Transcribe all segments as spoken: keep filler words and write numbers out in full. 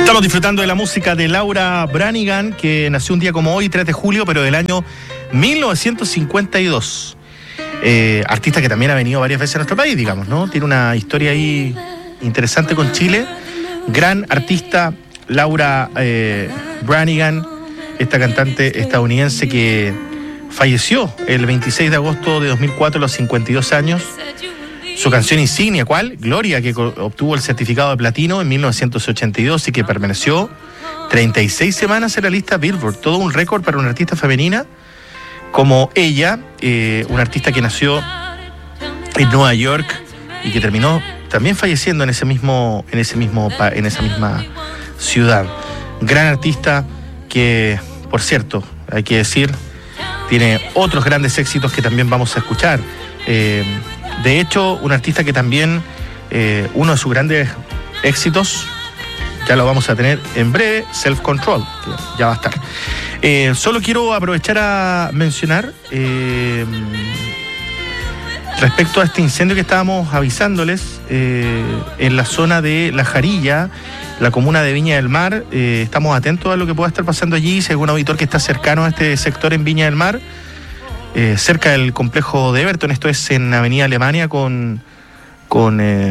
Estamos disfrutando de la música de Laura Branigan, que nació un día como hoy, tres de julio, pero del año mil novecientos cincuenta y dos. Eh, artista que también ha venido varias veces a nuestro país, digamos, ¿no? Tiene una historia ahí interesante con Chile. Gran artista, Laura eh, Branigan, esta cantante estadounidense que falleció el veintiséis de agosto de dos mil cuatro a los cincuenta y dos años. Su canción insignia, ¿cuál? Gloria, que obtuvo el certificado de platino en mil novecientos ochenta y dos y que permaneció treinta y seis semanas en la lista Billboard. Todo un récord para una artista femenina como ella, eh, una artista que nació en Nueva York y que terminó también falleciendo en ese mismo, en ese mismo, en esa misma ciudad. Gran artista que, por cierto, hay que decir, tiene otros grandes éxitos que también vamos a escuchar. Eh, De hecho, un artista que también, eh, uno de sus grandes éxitos, ya lo vamos a tener en breve, Self Control, que ya va a estar. Eh, solo quiero aprovechar a mencionar, eh, respecto a este incendio que estábamos avisándoles, eh, en la zona de La Jarilla, la comuna de Viña del Mar. Eh, estamos atentos a lo que pueda estar pasando allí, si hay algún auditor que está cercano a este sector en Viña del Mar. Eh, cerca del complejo de Everton, esto es en Avenida Alemania con con, eh,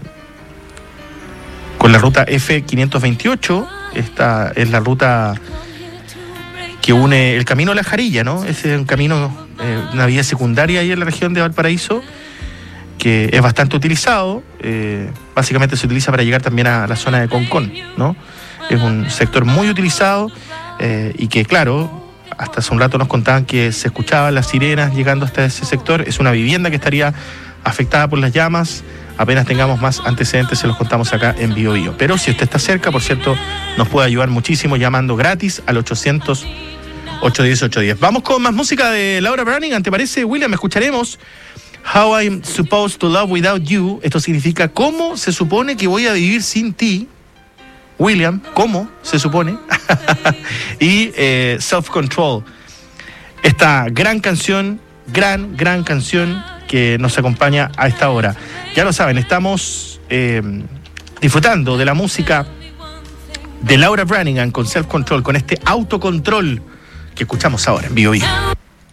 con la ruta F quinientos veintiocho. Esta es la ruta que une el camino a La Jarilla, ¿no? Es un camino, eh, una vía secundaria ahí en la región de Valparaíso, que es bastante utilizado. Eh, básicamente se utiliza para llegar también a la zona de Concón, ¿no? Es un sector muy utilizado eh, y que, claro, hasta hace un rato nos contaban que se escuchaban las sirenas llegando hasta ese sector. Es una vivienda que estaría afectada por las llamas. Apenas tengamos más antecedentes se los contamos acá en Bio Bio. Pero si usted está cerca, por cierto, nos puede ayudar muchísimo llamando gratis al ochocientos, ochocientos diez, ochocientos diez. Vamos con más música de Laura Branigan, ¿te parece, William? Escucharemos How I'm Supposed to Love Without You. Esto significa ¿cómo se supone que voy a vivir sin ti? William, ¿cómo se supone? y eh, Self Control. Esta gran canción, gran, gran canción que nos acompaña a esta hora. Ya lo saben, estamos eh, disfrutando de la música de Laura Branigan con Self Control, con este autocontrol que escuchamos ahora en Bio Bio.